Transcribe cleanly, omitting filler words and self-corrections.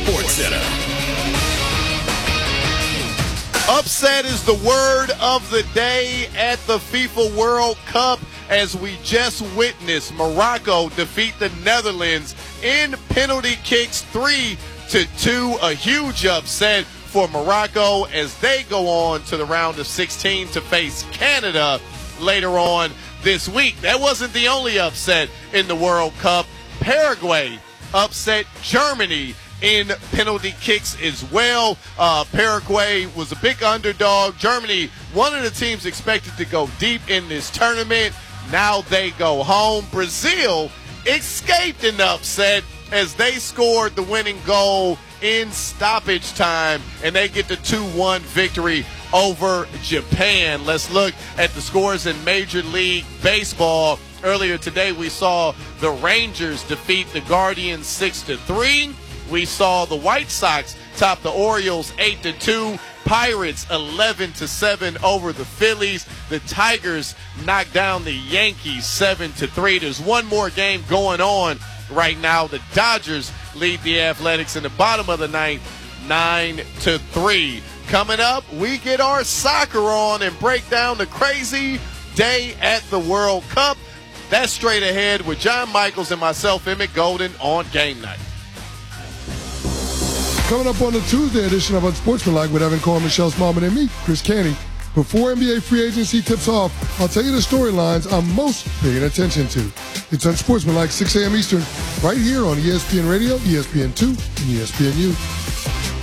Sports Center. Upset is the word of the day at the FIFA World Cup as we just witnessed Morocco defeat the Netherlands in penalty kicks 3-2. A huge upset for Morocco as they go on to the round of 16 to face Canada later on this week. That wasn't the only upset in the World Cup. Paraguay upset Germany in penalty kicks as well. Paraguay was a big underdog. Germany, one of the teams expected to go deep in this tournament. Now they go home. Brazil escaped an upset as they scored the winning goal in stoppage time, and they get the 2-1 victory over Japan. Let's look at the scores in Major League Baseball. Earlier today, we saw the Rangers defeat the Guardians 6-3. We saw the White Sox top the Orioles 8-2. Pirates 11-7 over the Phillies. The Tigers knocked down the Yankees 7-3. There's one more game going on right now. The Dodgers lead the Athletics in the bottom of the ninth 9-3. Coming up, we get our soccer on and break down the crazy day at the World Cup. That's straight ahead with John Michaels and myself, Emmett Golden, on Game Night. Coming up on the Tuesday edition of Unsportsmanlike with Evan Cohen, Michelle Smallman, and me, Chris Canty. Before NBA free agency tips off, I'll tell you the storylines I'm most paying attention to. It's Unsportsmanlike, 6 a.m. Eastern, right here on ESPN Radio, ESPN2, and ESPNU.